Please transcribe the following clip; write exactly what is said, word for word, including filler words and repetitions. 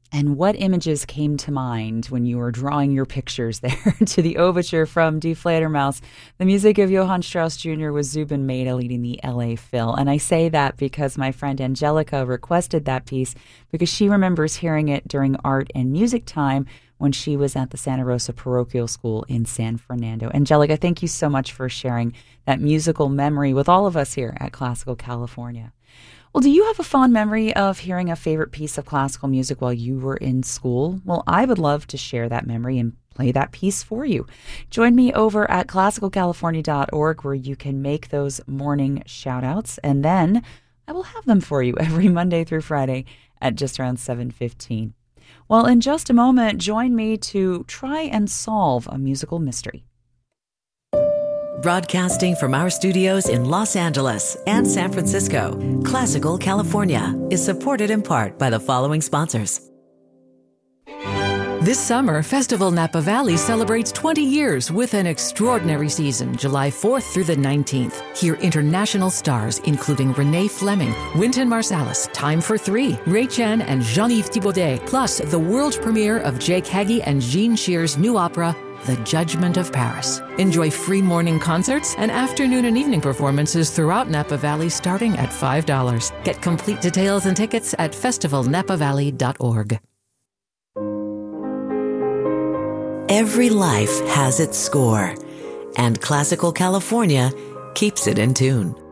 And what images came to mind when you were drawing your pictures there to the overture from Die Fledermaus? The music of Johann Strauss Junior with Zubin Mehta leading the L A Phil. And I say that because my friend Angelica requested that piece because she remembers hearing it during art and music time when she was at the Santa Rosa Parochial School in San Fernando. Angelica, thank you so much for sharing that musical memory with all of us here at Classical California. Well, do you have a fond memory of hearing a favorite piece of classical music while you were in school? Well, I would love to share that memory and play that piece for you. Join me over at classical california dot org where you can make those morning shout-outs, and then I will have them for you every Monday through Friday at just around seven fifteen. Well, in just a moment, join me to try and solve a musical mystery. Broadcasting from our studios in Los Angeles and San Francisco, Classical California is supported in part by the following sponsors. This summer, Festival Napa Valley celebrates twenty years with an extraordinary season, July fourth through the nineteenth. Hear international stars including Renee Fleming, Wynton Marsalis, Time for Three, Ray Chen, and Jean-Yves Thibaudet, plus the world premiere of Jake Hagee and Jean Shear's new opera, The Judgment of Paris. Enjoy free morning concerts and afternoon and evening performances throughout Napa Valley starting at five dollars. Get complete details and tickets at festival napa valley dot org. Every life has its score, and Classical California keeps it in tune.